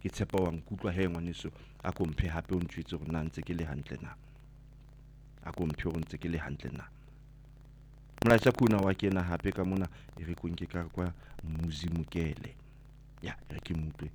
ke tshepa wa nkutlwa he ngwaneso a ko mphe hape o ntjwetse gore na ntse ke le hantle na, a ko mphe gore ntse ke le hantle na. Molaetsa kuna wa kena hape ka mona e re ko nke ka kwa Mmuzi Mokele ya re ke mutwe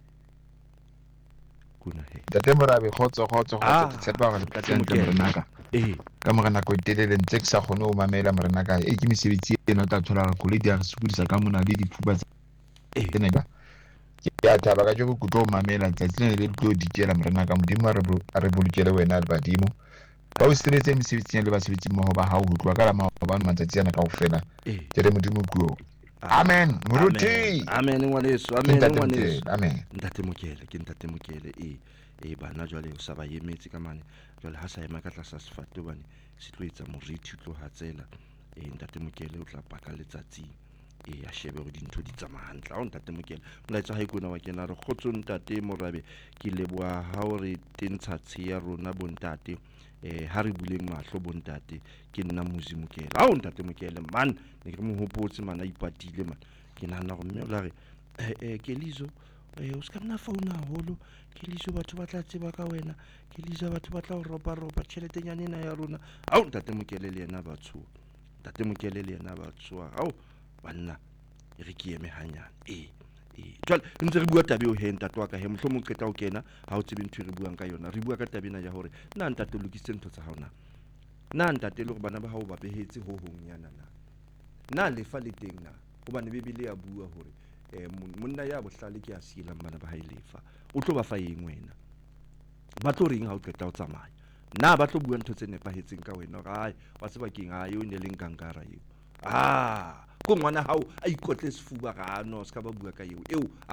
kuna he Ntate Morabe kgotso ke tshepa gore Ntate ke ntle Mokele. morenaka ka mora nako e telele ntse ke sa kgone ho mamela morenaka ke mesebetsi ena o tla thola gore koloi di a re sokodisa ka mona le difuba tsena ke a thaba ka jeko ke tlo mamela tsatsi lena le tlo dikela morenaka modimo a re bolokele wena le badimo ba o sebetse mesebetsing le basebetsi mmoho ba hao ho tloha ka la maobane matsatsi ana kaofela ke re modimo kuo amen moruti amen ngwaneso amen Ntate Mokele ke Ntate Mokele bana jwale o sa ba emetse ka mane jwale ha sa ema ka tlasa sefate bane se tlo etsa moriti tlo hatsela Ntate Mokele o tla paka letsatsing a shebe gore dintho di tsamaya hantle ha Ntate Mokele molaetsa ha ikona wa kena re khotso Ntate Morabe ke leboha ha o re tentsha tshe ya rona bontate ha re buleng mahlo bontate ke nna Mmuzi Mokele ha Ntate Mokele man ne ke mo hopotse man a ipatile man ke nahana go mme o la re Kelizo o ska nna founa haholo Kelizo batho ba tla tseba ka wena Kelizo batho ba tla o ropa tšheletenyane ena ya rona ha Ntate Mokele le yena batho Ntate Mokele le yena batho ha banna e re ke eme hanyane jwale ntse re bua tabe o he ntate wa ka he mohlomong qeta ho kena ha o tsebe ntho re buang ka yona re bua ka tabena ya hore na ntate lokise ntho tsa hao na ntate le gore bana ba hao ba behetse ho hong yana na lefa le teng na hobane bebele ya bua hore monna ya bohlale ke a sielang bana ba hae lefa o tlo ba fa eng wena ba tlo reng ha o qeta ho tsamaya na ba tlo bua ntho tse nepahetseng ka wena ga ai wa tseba keng a yo ne leng kankara eo ko ngwana hao a ikotle sefuba ga no se ka ba bua ka eo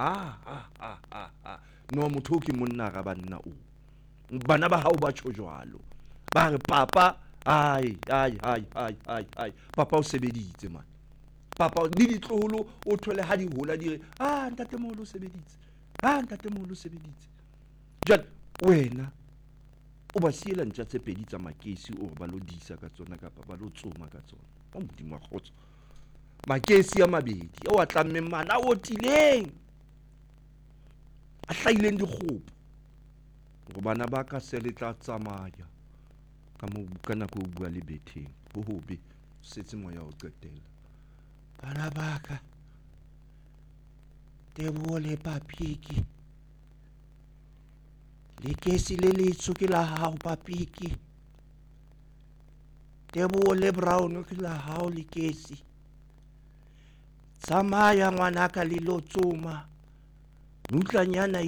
no motho o ke monna ga banna o bana ba hao ba tsho jwalo ba re papa ai papa o sebeditse man papa le ditloholo o thole ha di hola di re ntate moholo o sebeditse ntate moholo o sebeditse jwale wena o ba siela ntja tse pedi tsa makesi o ba lo disa ka tsona kapa ba lo tsoma ka tsona o modimo a khotso makesi a mabedi o a tlammeng mana o tileng a hlaileng dikgopo go bana ba ka se le tla tsamaya ka mo ka nako o bua le betheng ho hobe setse moya o qetela bana ba ka Teboho le Papiki le kesi le letsho ke la hao Papiki Teboho le brown ke la hao le kesi tsamaya ngwanaka le lo tsoma nutlanyana